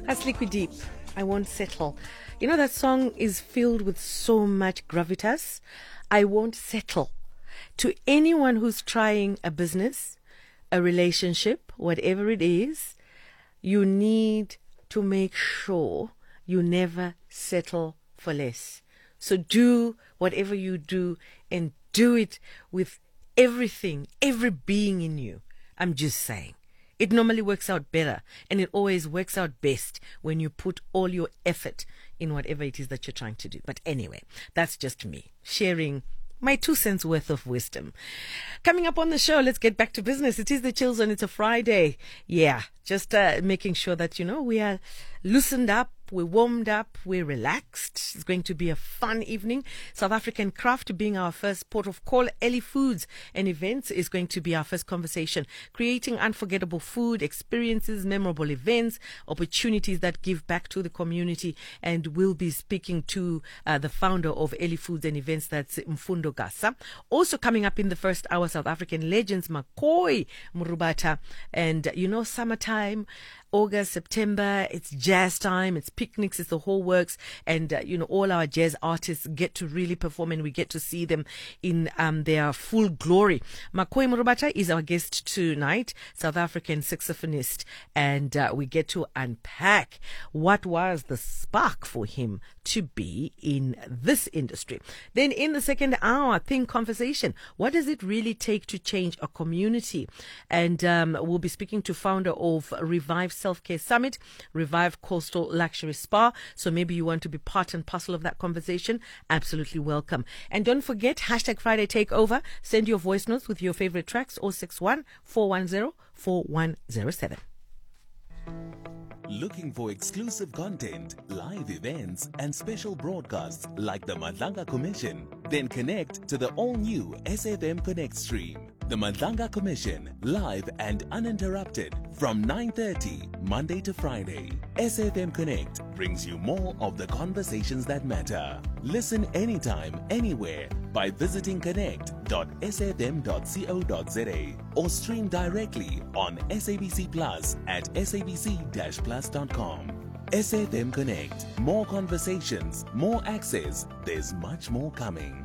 That's Liquid Deep. I won't settle. You know, that song is filled with so much gravitas. I won't settle. To anyone who's trying a business, a relationship, whatever it is, you need to make sure you never settle for less. So do whatever you do and do it with everything, every being in you. I'm just saying. It normally works out better, and it always works out best when you put all your effort in whatever it is that you're trying to do. But anyway, that's just me sharing my 2 cents worth of wisdom. Coming up on the show, let's get back to business. It is the Chill Zone. It's a Friday. Yeah, just making sure that, we are loosened up, we're warmed up, we're relaxed. It's going to be a fun evening. South African Craft being our first port of call. Ellie Foods and Events is going to be our first conversation. Creating unforgettable food experiences, memorable events, opportunities that give back to the community. And we'll be speaking to the founder of Ellie Foods and Events, that's Mfundo Gasa. Also coming up in the first hour, South African legends, Makoi Murubata. And, summertime, August, September, it's jazz time, it's picnics, it's the whole works. And, all our jazz artists get to really perform and we get to see them in their full glory. Makoi Murubata is our guest tonight, South African saxophonist. And we get to unpack what was the spark for him to be in this industry. Then in the second hour, Think Conversation. What does it really take to change a community? And we'll be speaking to founder of Revive Self-Care Summit, Revive Coastal Luxury Spa. So maybe you want to be part and parcel of that conversation. Absolutely welcome. And don't forget, hashtag Friday Takeover. Send your voice notes with your favorite tracks, 061 410 4107. Looking for exclusive content, live events, and special broadcasts like the Madlanga Commission? Then connect to the all-new SFM Connect stream. The Madlanga Commission, live and uninterrupted from 9:30 Monday to Friday. SFM Connect brings you more of the conversations that matter. Listen anytime, anywhere by visiting connect.sfm.co.za or stream directly on SABC Plus at sabc-plus.com. SFM Connect. More conversations, more access. There's much more coming.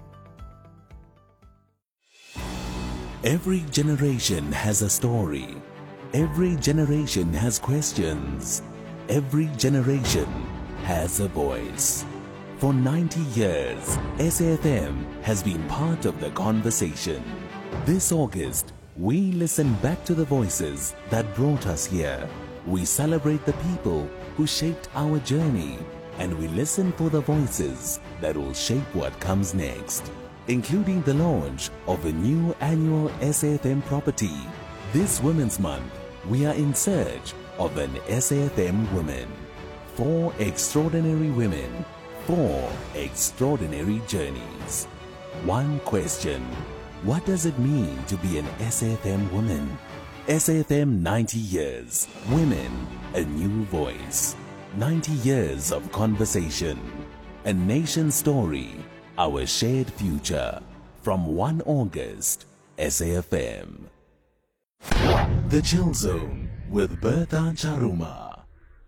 Every generation has a story. Every generation has questions. Every generation has a voice. For 90 years, SAFM has been part of the conversation. This August, we listen back to the voices that brought us here. We celebrate the people who shaped our journey, and we listen for the voices that will shape what comes next, including the launch of a new annual SAFM property. This Women's Month, we are in search of an SAFM woman. 4 extraordinary women, 4 extraordinary journeys. One question: what does it mean to be an SAFM woman? SAFM 90 years. Women, a new voice. 90 years of conversation. A nation story. Our shared future. From 1 August, SAFM. The Chill Zone with Bertha Charuma.